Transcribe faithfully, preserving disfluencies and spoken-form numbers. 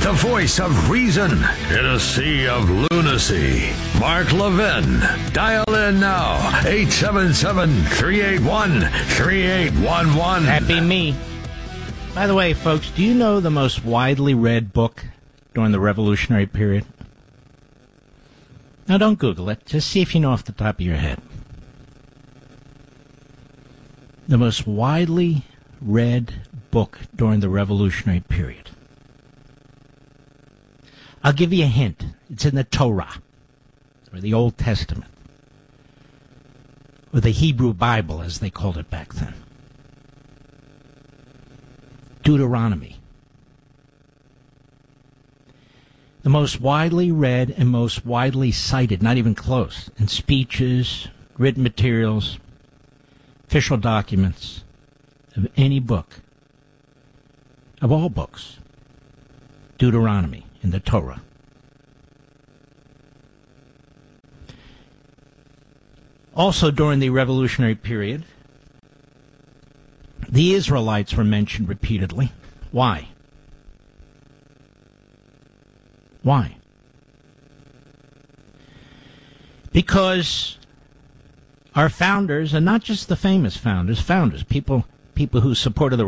the voice of reason in a sea of lunacy. Mark Levin. Dial in now. eight seven seven, three eight one, three eight one one. That'd be me. By the way, folks, do you know the most widely read book during the Revolutionary period? Now, don't Google it. Just see if you know off the top of your head. The most widely read book during the Revolutionary period. I'll give you a hint. It's in the Torah, or the Old Testament, or the Hebrew Bible, as they called it back then. Deuteronomy. The most widely read and most widely cited, not even close, in speeches, written materials, official documents of any book, of all books, Deuteronomy in the Torah. Also during the Revolutionary period, the Israelites were mentioned repeatedly. Why? Why? Because our founders, and not just the famous founders, founders, people people who supported the